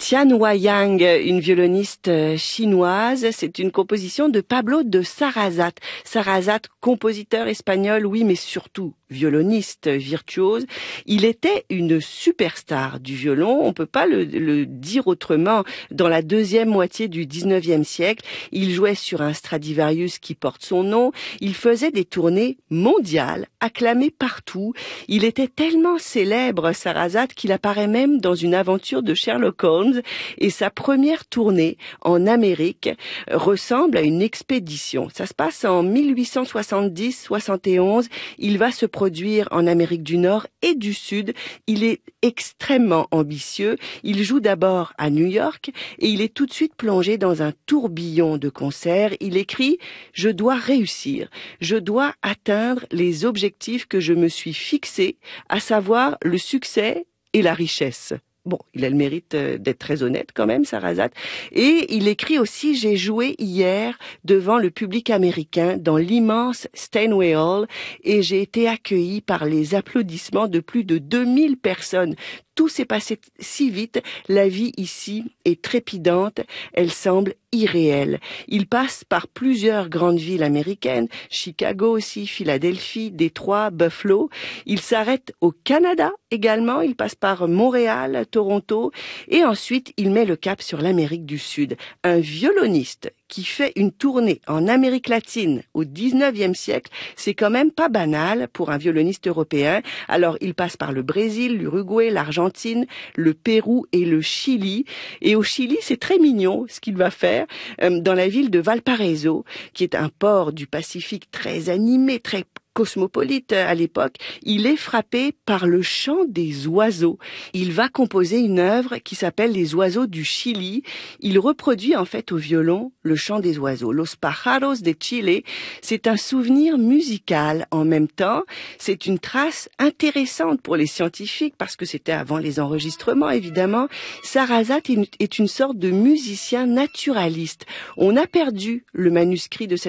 Tian Huayang, une violoniste chinoise, c'est une composition de Pablo de Sarasate. Sarasate, compositeur espagnol, oui, mais surtout violoniste virtuose. Il était une superstar du violon, on peut pas le dire autrement. Dans la deuxième moitié du 19e siècle, il jouait sur un Stradivarius qui porte son nom. Il faisait des tournées mondiales, acclamé partout. Il était tellement célèbre, Sarasate, qu'il apparaît même dans une aventure de Sherlock Holmes, et sa première tournée en Amérique ressemble à une expédition. Ça se passe en 1870-71. Il va se produire en Amérique du Nord et du Sud. Il est extrêmement ambitieux. Il joue d'abord à New York et il est tout de suite plongé dans un tourbillon de concerts. Il écrit « Je dois réussir. Je dois atteindre les objectifs que je me suis fixés, à savoir le succès et la richesse. » Bon, il a le mérite d'être très honnête quand même, Sarasate. Et il écrit aussi « J'ai joué hier devant le public américain dans l'immense Steinway Hall et j'ai été accueilli par les applaudissements de plus de 2000 personnes. Tout s'est passé si vite, la vie ici est trépidante, elle semble irréelle. » Il passe par plusieurs grandes villes américaines, Chicago aussi, Philadelphie, Détroit, Buffalo. Il s'arrête au Canada également, il passe par Montréal, Toronto, et ensuite il met le cap sur l'Amérique du Sud. Un violoniste qui fait une tournée en Amérique latine au 19e siècle, c'est quand même pas banal pour un violoniste européen. Alors il passe par le Brésil, l'Uruguay, l'Argentine, le Pérou et le Chili. Et au Chili, c'est très mignon ce qu'il va faire dans la ville de Valparaiso, qui est un port du Pacifique très animé, très cosmopolite à l'époque. Il est frappé par le chant des oiseaux. Il va composer une œuvre qui s'appelle Les oiseaux du Chili. Il reproduit en fait au violon le chant des oiseaux. Los pájaros de Chile, c'est un souvenir musical en même temps. C'est une trace intéressante pour les scientifiques parce que c'était avant les enregistrements évidemment. Sarasate est une sorte de musicien naturaliste. On a perdu le manuscrit de cette